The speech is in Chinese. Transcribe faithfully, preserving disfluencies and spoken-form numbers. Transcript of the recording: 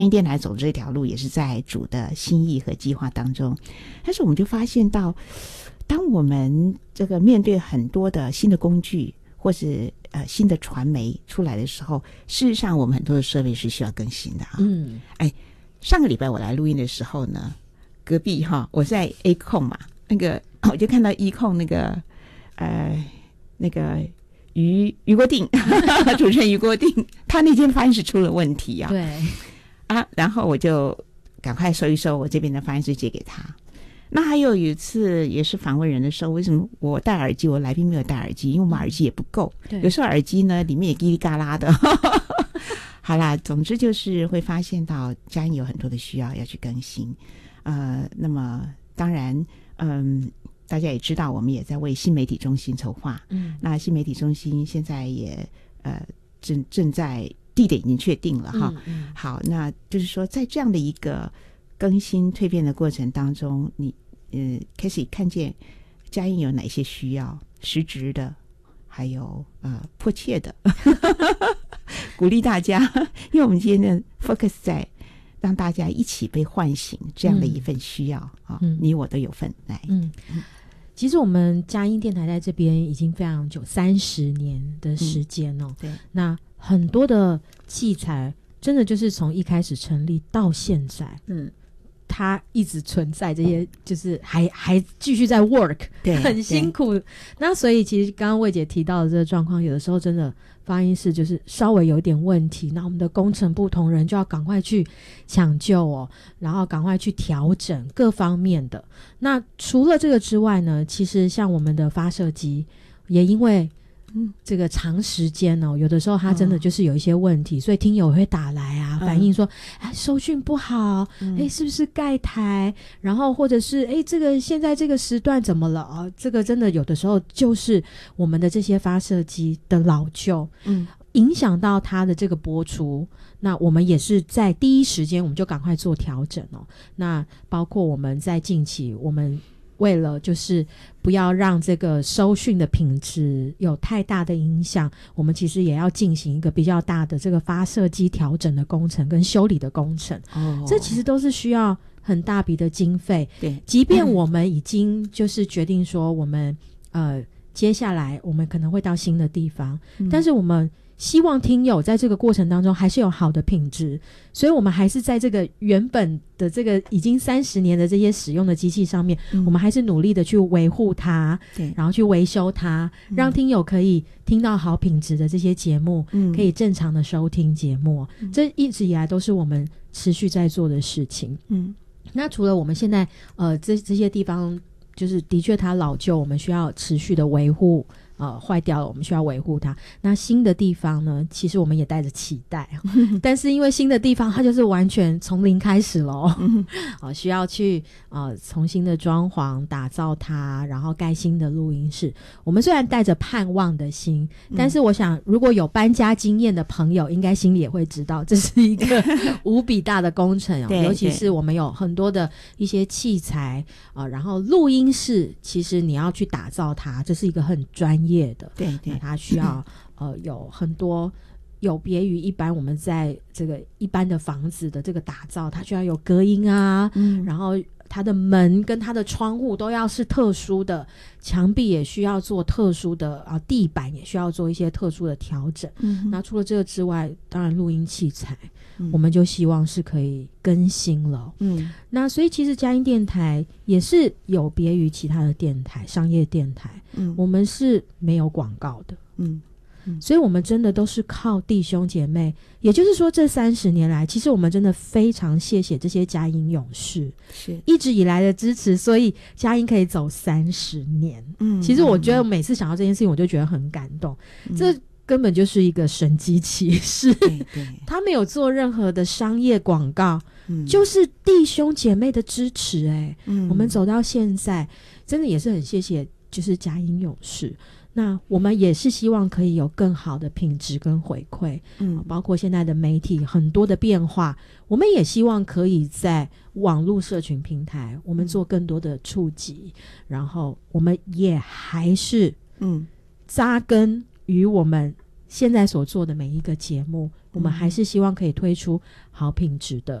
因为电台走这条路也是在主的心意和计划当中，但是我们就发现到，当我们这个面对很多的新的工具或是呃新的传媒出来的时候，事实上我们很多的设备是需要更新的啊。嗯，哎，上个礼拜我来录音的时候呢，隔壁哈，我在 A 控嘛，那个我就看到 E 控那个呃那个于于国定主持人于国定，他那间发音是出了问题啊。 对。 啊，然后我就赶快收一收我这边的发音师借给他。那还有一次也是访问人的时候，为什么我戴耳机，我来宾没有戴耳机？因为我们耳机也不够，有时候耳机呢里面也叽里嘎啦的。好啦，总之就是会发现到佳音有很多的需要要去更新。呃，那么当然，嗯，大家也知道，我们也在为新媒体中心筹划。嗯，那新媒体中心现在也呃正正在。地点已经确定了哈、嗯嗯，好，那就是说，在这样的一个更新蜕变的过程当中，你呃开始看见佳音有哪些需要，实质的，还有呃迫切的，鼓励大家，因为我们今天的 focus 在让大家一起被唤醒这样的一份需要啊、嗯，你我都有份来。嗯， 其实我们佳音电台在这边已经非常久，三十年的时间哦、嗯。对，那。很多的器材真的就是从一开始成立到现在，嗯，它一直存在，这些就是还还继续在 work， 对，很辛苦。那所以其实刚刚魏姐提到的这个状况，有的时候真的发音室就是稍微有一点问题，那我们的工程部同仁就要赶快去抢救哦，然后赶快去调整各方面的。那除了这个之外呢，其实像我们的发射机也因为嗯，这个长时间哦，有的时候它真的就是有一些问题，哦、所以听友会打来啊，嗯、反映说，哎，收讯不好，嗯、哎，是不是盖台？然后或者是哎，这个现在这个时段怎么了啊、哦？这个真的有的时候就是我们的这些发射机的老旧，嗯，影响到它的这个播出。那我们也是在第一时间我们就赶快做调整哦。那包括我们在近期我们。为了就是不要让这个收讯的品质有太大的影响，我们其实也要进行一个比较大的这个发射机调整的工程跟修理的工程。哦，这其实都是需要很大笔的经费。对，即便我们已经就是决定说我们、嗯、呃接下来我们可能会到新的地方，嗯、但是我们希望听友在这个过程当中还是有好的品质，所以我们还是在这个原本的这个已经三十年的这些使用的机器上面、嗯、我们还是努力的去维护它，对，然后去维修它、嗯、让听友可以听到好品质的这些节目、嗯、可以正常的收听节目、嗯、这一直以来都是我们持续在做的事情。嗯，那除了我们现在呃这这些地方就是的确它老旧，我们需要持续的维护，呃，坏掉了我们需要维护它。那新的地方呢，其实我们也带着期待但是因为新的地方它就是完全从零开始咯、呃、需要去呃重新的装潢打造它，然后盖新的录音室。我们虽然带着盼望的心，但是我想如果有搬家经验的朋友应该心里也会知道这是一个无比大的工程、哦、尤其是我们有很多的一些器材、呃、然后录音室其实你要去打造它，这是一个很专业的，对对，它需要呃有很多有别于一般我们在这个一般的房子的这个打造，它需要有隔音啊，嗯，然后它的门跟它的窗户都要是特殊的，墙壁也需要做特殊的啊，地板也需要做一些特殊的调整。嗯，那除了这个之外，当然录音器材、嗯、我们就希望是可以更新了。嗯，那所以其实佳音电台也是有别于其他的电台，商业电台，嗯，我们是没有广告的。嗯。嗯、所以我们真的都是靠弟兄姐妹，也就是说这三十年来其实我们真的非常谢谢这些佳音勇士是一直以来的支持，所以佳音可以走三十年。嗯，其实我觉得每次想到这件事情我就觉得很感动、嗯、这根本就是一个神迹奇事。对对，他没有做任何的商业广告、嗯、就是弟兄姐妹的支持、欸嗯、我们走到现在真的也是很谢谢就是佳音勇士。那我们也是希望可以有更好的品质跟回馈，嗯，包括现在的媒体很多的变化，我们也希望可以在网络社群平台我们做更多的触及、嗯、然后我们也还是嗯扎根于我们现在所做的每一个节目我们还是希望可以推出好品质的